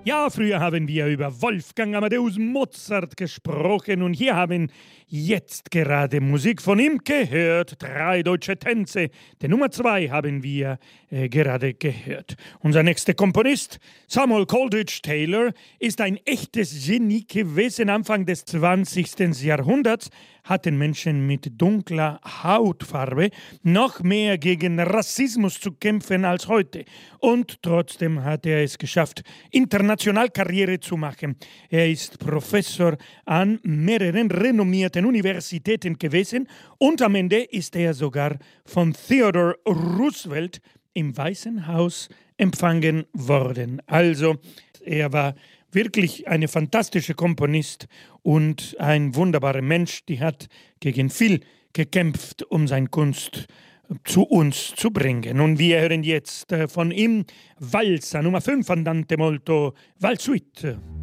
Ja, früher haben wir über Wolfgang Amadeus Mozart gesprochen und hier haben jetzt gerade Musik von ihm gehört. 3 deutsche Tänze. Die Nummer 2 haben wir gerade gehört. Unser nächster Komponist, Samuel Coleridge Taylor, ist ein echtes Genie gewesen. Anfang des 20. Jahrhunderts hatten Menschen mit dunkler Hautfarbe noch mehr gegen Rassismus zu kämpfen als heute. Und trotzdem hat er es geschafft, international Karriere zu machen. Er ist Professor an mehreren renommierten Universitäten gewesen und am Ende ist er sogar von Theodore Roosevelt im Weißen Haus empfangen worden. Also, er war wirklich ein fantastischer Komponist und ein wunderbarer Mensch, die hat gegen viel gekämpft, um seine Kunst zu uns zu bringen. Und wir hören jetzt von ihm Valsa Nummer 5, Andante molto Valsuit.